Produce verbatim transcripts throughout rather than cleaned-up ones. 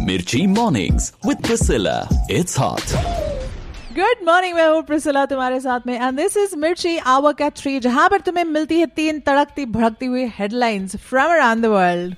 Mirchi Mornings with Priscilla. It's hot. Good morning, मैं हूँ Priscilla तुम्हारे साथ में एंड दिस इज मिर्ची आवर का थ्री, जहां पर तुम्हें मिलती है तीन तड़कती भड़कती हुई headlines from around the world.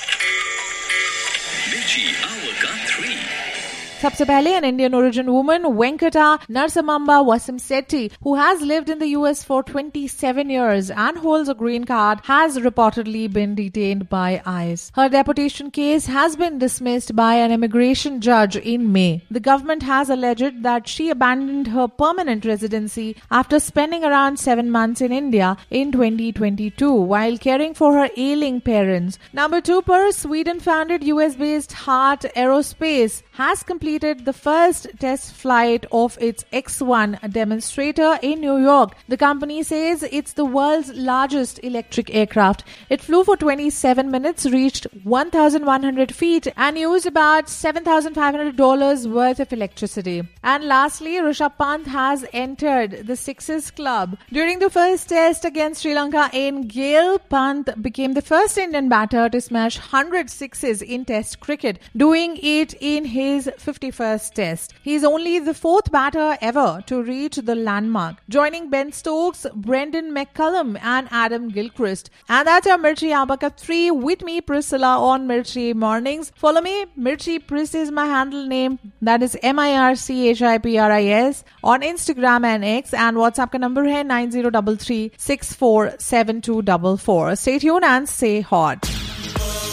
सबसे पहले, an Indian origin woman, Venkata Narasimha Wasim Sethi, who has lived in the U S for twenty-seven years and holds a green card, has reportedly been detained by ICE. Her deportation case has been dismissed by an immigration judge in May. The government has alleged that she abandoned her permanent residency after spending around seven months in India in twenty twenty-two while caring for her ailing parents. Number two, per Sweden-founded U S-based Heart Aerospace has completed the first test flight of its X one demonstrator in New York. The company says it's the world's largest electric aircraft. It flew for twenty-seven minutes, reached one thousand one hundred feet, and used about seven thousand five hundred dollars worth of electricity. And lastly, Rishabh Pant has entered the Sixes club. During the first test against Sri Lanka in Gale, Pant became the first Indian batter to smash one hundred sixes in Test cricket, doing it in his fifty-first test. He is only the fourth batter ever to reach the landmark, joining Ben Stokes, Brendan McCullum and Adam Gilchrist. And that's your Mirchi Abaka three with me, Priscilla, on Mirchi Mornings. Follow me. Mirchi Pris is my handle name. That is M I R C H I P R I S on Instagram and X. And WhatsApp ka number hai nine zero three three six four seven two four four. Stay tuned and stay hot.